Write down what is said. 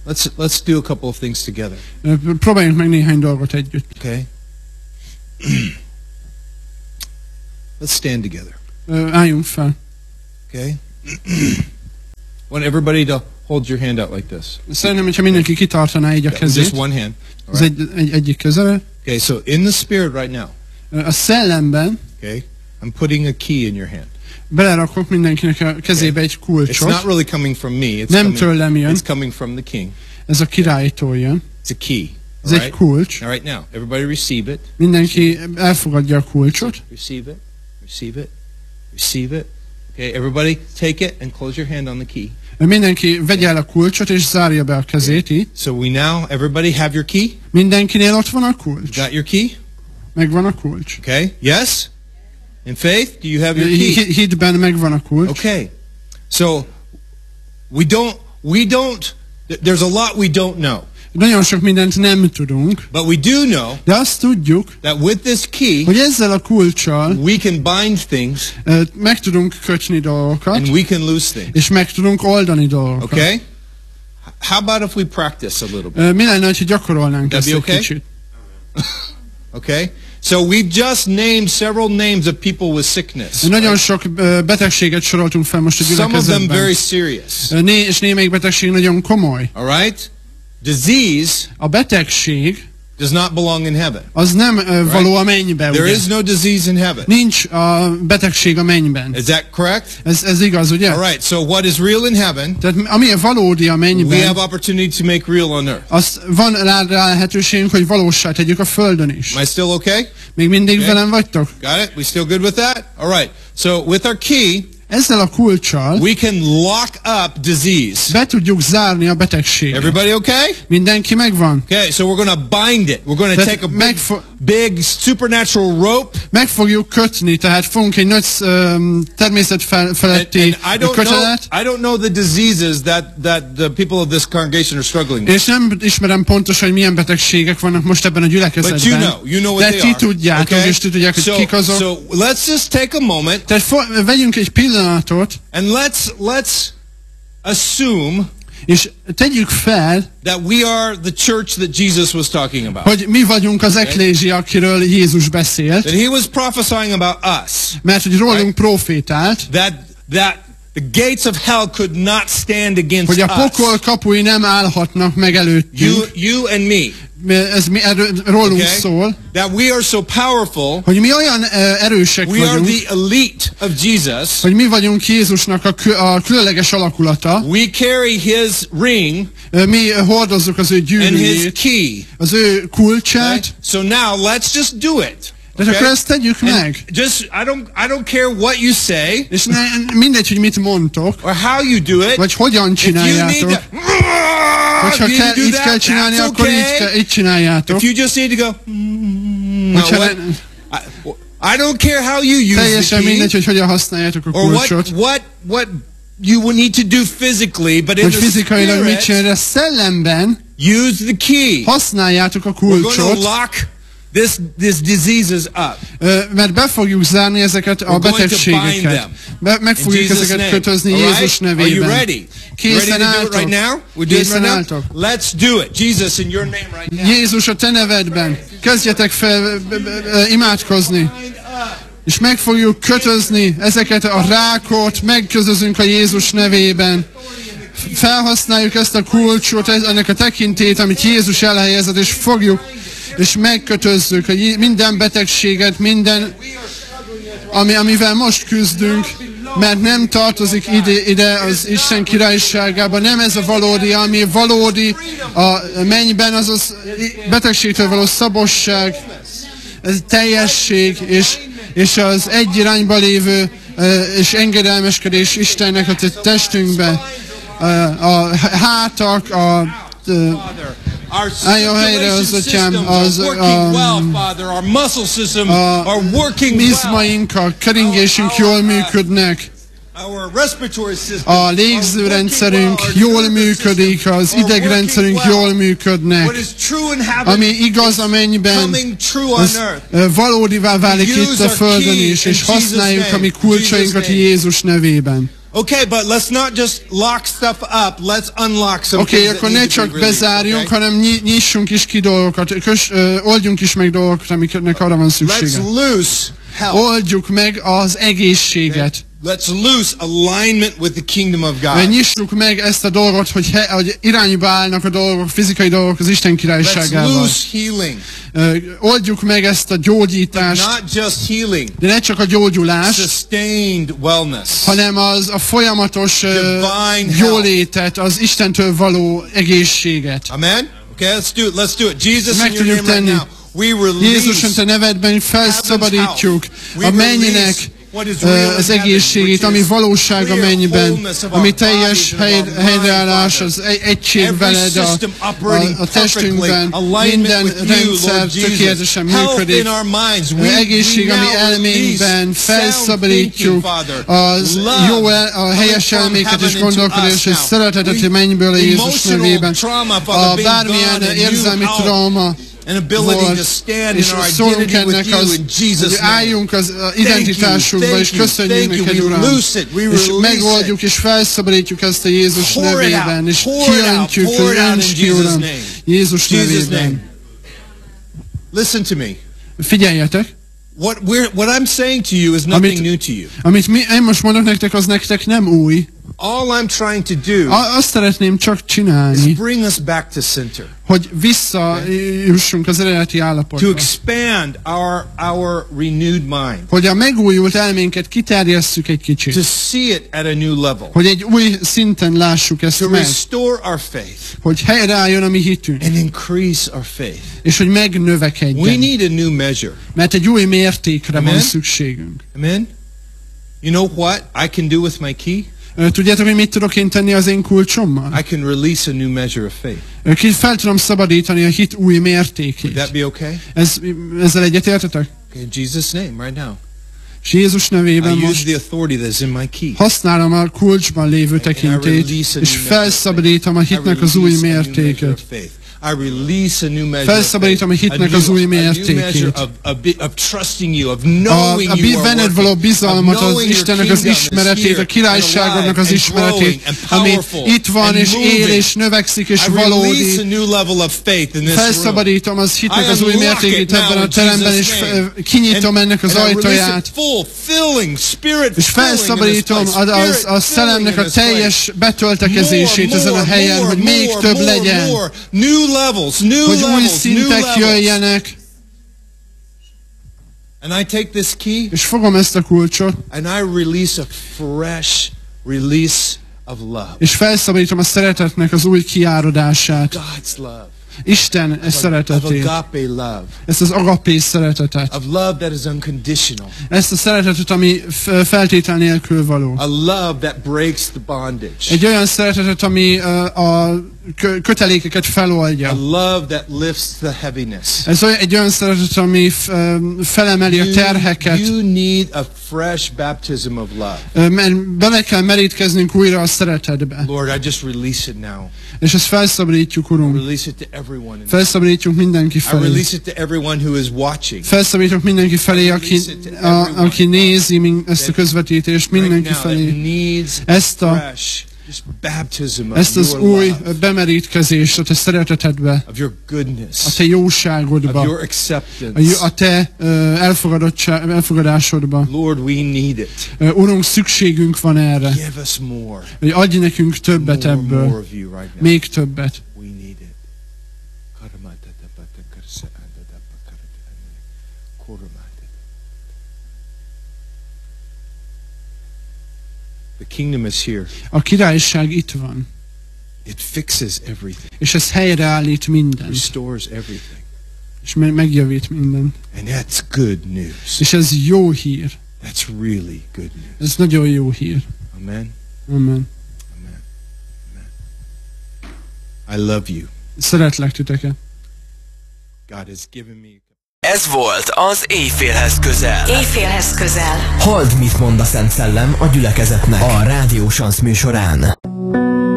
let's do a couple of things together. Próbáljunk meg néhány dolgot együtt. Okay? Let's stand together. Álljunk fel. Okay? Want everybody to hold your hand out like this. Szerintem, hogyha mindenki kitartaná így a kezét. Just one hand. Az egyik kezele. Okay, so in the spirit right now. A szellemben. Okay? I'm putting a key in your hand. Belerakok mindenkinek a kezébe egy kulcsot. It's not really coming from me. Nem tőlem jön. It's coming from the king. Ez a királytól jön. It's a key. Ez egy kulcs. All right, now, everybody receive it. Mindenki elfogadja a kulcsot. Receive it. Receive it. Receive it. Okay, everybody take it and close your hand on the key. Mindenki vegye el a kulcsot és zárja be a kezét így. So we now, everybody have your key? Mindenkinél ott van a kulcs. Got your key? Megvan a kulcs. Okay, yes? In faith, do you have your key? Hitben megvan a kulcs. Okay, so we don't, there's a lot we don't know. Nagyon sok mindent nem tudunk. But we do know, de azt tudjuk, that with this key, hogy ezzel a kulccsal we can bind things, meg tudunk kötni dolgokat, and we can loose things. És meg tudunk oldani dolgokat. Okay? How about if we practice a little bit? Mi lenne, ha gyakorolnánk ezt egy kicsit? Okay? So we've just named several names of people with sickness. Nagyon sok betegséget soroltunk fel most a gyülekezetben. Some of them very serious. És némelyik betegség nagyon komoly. All right? Disease, a betegség does not belong in heaven. Az nem való a mennybe. There is no disease in heaven. Nincs a betegség a mennyben. Is that correct? Ez igaz, ugye? All right. So what is real in heaven? Tehát ami valódi a mennyben. We have opportunity to make real on earth. Azt van rá lehetőségünk, hogy valóssá tegyük a földön is. Am I still okay? Még mindig velem vagytok? Got it? We still good with that? All right. So with our key, ezzel a kulccsal we can lock up disease. Be tudjuk zárni a betegséget. Everybody okay? Mindenki megvan? Okay, so we're going to bind it. We're going to take a big supernatural rope. Meg fogjuk kötni, tehát fogunk egy nagy természetfeletti kötelet. I don't know the diseases that the people of this congregation are struggling with. És nem ismerem pontosan, hogy milyen betegségek vannak most ebben a gyülekezetben. But you know what they are. De ti tudjátok, és ti tudják, hogy kik azok. So let's just take a moment. Tehát vegyünk egy pillanatot. And let's assume és tegyük fel, that we are the church that Jesus was talking about. Hogy mi vagyunk az eklézsia, akiről Jézus beszélt. That he was prophesying about us. Mert hogy rólunk profétált. That the gates of hell could not stand against us. Hogy a pokol kapui nem állhatnak meg előttünk. You and me. Ez rólunk szól. That we are so powerful. Hogy mi olyan erősek vagyunk. We are the elite of Jesus. Hogy mi vagyunk Jézusnak a különleges alakulata. We carry his ring. Mi hordozzuk az ő gyűrűjét. And his key. Az ő kulcsát. Right? So now let's just do it. De akkor ezt tegyük meg. Just I don't care what you say. És mindegy, hogy mit mondtok. Or how you do it. Vagy hogyan csináljátok. Hogyha így kell csinálni, akkor így csináljátok. If you just need to go. I don't care how you use teljesen mindegy, hogy hogyan használjátok a kulcsot. What you will need to do physically, but in the fizikailag mit csinálni, de szellemben use the key. Használjátok a kulcsot. We're going to lock this diseases up. Mert be fogjuk zárni ezeket a betegségeket. Meg fogjuk ezeket kötözni Jézus nevében. Are you ready? Készen álltok? Right now? Készen álltok? Let's do it. Jesus, in your name right now. Jézus a te nevedben. Kezdjetek fel imádkozni. És meg fogjuk kötözni ezeket a rákot, megközözünk a Jézus nevében. Felhasználjuk ezt a kulcsot, ennek a tekintét, amit Jézus elhelyezett, és fogjuk, és megkötözzük minden betegséget, minden, amivel most küzdünk, mert nem tartozik ide az Isten királyságába, nem ez a valódi, ami valódi a mennyben, az a betegségtől való szabadság, ez teljesség, és az egy irányba lévő és engedelmeskedés Istennek a testünkben, a hátak, álljon helyre az atyám, a izmaink, a keringésünk jól működnek, a légzőrendszerünk jól működik, az idegrendszerünk jól működnek. Ami igaz a mennyben, az valódivá válik itt a földön is, és használjuk a mi kulcsainkat Jézus nevében. Okay, but let's not just lock stuff up. Let's unlock some Oké, things that akkor need ne to be csak released, bezárjunk, okay? hanem nyissunk is ki dolgokat, oldjunk is meg dolgokat, amiknek arra van Let's szüksége. loose health. Oldjuk meg az egészséget. Let's loose alignment with the kingdom of God. Nyissuk meg ezt a dolgot, hogy irányba állnak a dolgok, fizikai dolgok az Isten Let's királyságával. loose healing. Oldjuk meg ezt a gyógyítást, Not just healing. de ne csak a gyógyulást, Sustained wellness. hanem az a folyamatos Divine jólétet, az Istentől való egészséget. Amen? Okay, let's do it. Let's do it. Jesus, Meg in your tudjuk name right tenni. now, we Jézus, release a nevedben felszabadítjuk a mennyinek az egészségét, ami valóság a mennyiben, ami teljes helyreállás, az egység veled a testünkben, minden rendszer tökéletesen működik. Egészség, ami elménkben felszabadítjuk a helyes elméket és gondolkodás és szeretetet mennyből a Jézus nevében. A bármilyen érzelmi trauma, és szólunk ennek hogy álljunk az identitásunkba, és köszönjük neked, Uram, és megoldjuk, és felszabadítjuk ezt a Jézus nevében, és kiöntjük, hogy önts ki, Uram, Jézus nevében. Listen to me. Figyeljetek! What I'm saying to you is nothing new to you. Amit én most mondok nektek, az nektek nem új. All I'm trying to do Azt szeretném csak csinálni, is bring us back to center. Hogy visszajussunk az eredeti állapotba. To expand our renewed mind. Hogy a megújult elménket kiterjesszük egy kicsit. To see it at a new level. Hogy egy új szinten lássuk ezt to meg. Restore our faith. Hogy helyreálljon a mi hitünk. And increase our faith. És hogy megnövekedjen. We need a new measure. Mert egy új mértékre van szükségünk. Amen? You know what I can do with my key? Tudjátok, hogy mit tudok én tenni az én kulcsommal? I can release a new measure of faith. Fel tudom szabadítani a hit új mértékét. Would that be okay? Ezzel egyetértetek? Okay, in Jesus' name, right now. És Jézus nevében most használom a kulcsban lévő tekintét, és felszabadítom a hitnek az új mértéket. Felszabadítom a hitnek az új mértékét. A benned való bizalmat, az Istennek az ismeretét, a királyságodnak az ismeretét, ami itt van, és él, és növekszik, és valódi. Felszabadítom az hitnek az új mértékét ebben a teremben, és kinyitom ennek az ajtaját. És felszabadítom a szellemnek a teljes betöltekezését ezen a helyen, hogy még több legyen. Hogy új szintek jöjjenek. És fogom ezt a kulcsot. És felszabadítom a szeretetnek az új kiáradását. Isten szeretetét. Ezt az agapé szeretetet. Ezt a szeretetet, ami feltétel nélkül való. Egy olyan szeretetet, ami a kötelékeket feloldja. Ez egy olyan szeretet, ami felemeli a terheket. Bele kell merítkeznünk újra a szeretetbe. És ezt felszabadítjuk, Urunk. Felszabadítjuk mindenki felé. Felszabadítjuk mindenki felé, aki nézi ezt a közvetítést, mindenki felé. Ezt az új bemerítkezést a te szeretetedbe, a te jóságodba, a te elfogadásodba. Urunk, szükségünk van erre, hogy adj nekünk többet ebből, még többet. The kingdom is here. A királyság itt van. It fixes everything. És ez helyreállít mindent. Restores everything. És megjavít mindent. And that's good news. És ez jó hír. That's really good news. Ez nagyon jó hír. Amen. Amen. Amen. Amen. I love you. Szeretlek titeket. God has given me. Ez volt az Éjfélhez közel. Éjfélhez közel. Halld, mit mond a Szent Szellem a gyülekezetnek a Rádió Sansz műsorán.